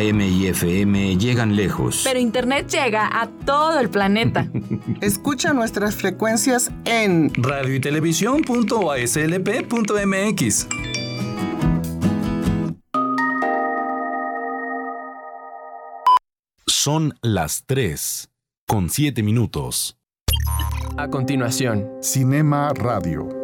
AM y FM llegan lejos. Pero Internet llega a todo el planeta. Escucha nuestras frecuencias en radioytelevisión.aslp.mx. Son las 3:07. A continuación, Cinema Radio.